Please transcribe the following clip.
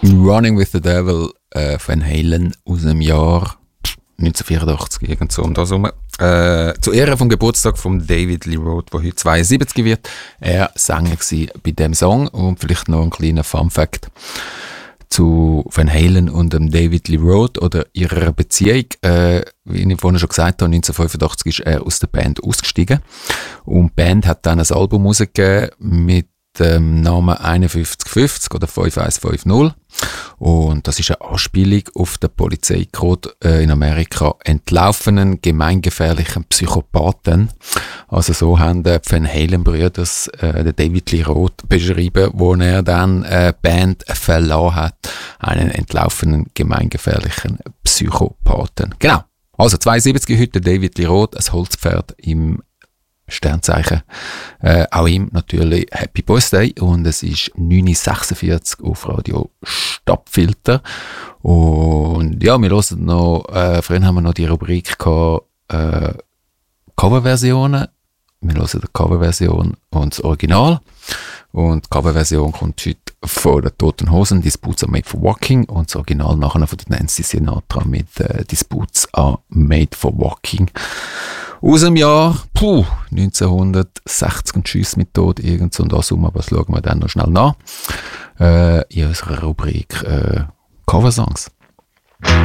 Running with the Devil Van Halen aus dem Jahr 1984, irgend so um das herum. Zu Ehren vom Geburtstag von David Lee Roth, der heute 72 wird. Er Sänger bei dem Song. Und vielleicht noch ein kleiner Fun-Fact zu Van Halen und dem David Lee Roth oder ihrer Beziehung. Wie ich vorhin schon gesagt habe, 1985 ist er aus der Band ausgestiegen. Und die Band hat dann ein Album rausgegeben mit dem Namen 5150 oder 5150. Und das ist eine Anspielung auf den Polizeicode in Amerika, entlaufenen, gemeingefährlichen Psychopathen. Also so haben die Van Halen-Brüder den David Lee Roth beschrieben, wo er dann Band verlassen hat, einen entlaufenen, gemeingefährlichen Psychopathen. Genau. Also 72 heute David Lee Roth, ein Holzpferd im Sternzeichen. Auch ihm natürlich Happy Birthday und es ist 9.46 auf Radio Stadtfilter. Und ja, wir hören noch, vorhin haben wir noch die Rubrik gehabt, Coverversionen. Wir hören die Coverversion und das Original. Und die Coverversion kommt heute von den Toten Hosen, These Boots are made for walking. Und das Original nachher von der Nancy Sinatra mit These Boots are made for walking. Aus dem Jahr 1960 und Tschüss mit Tod, irgend so und das aber das schauen wir dann noch schnell nach. In unserer Rubrik Coversongs.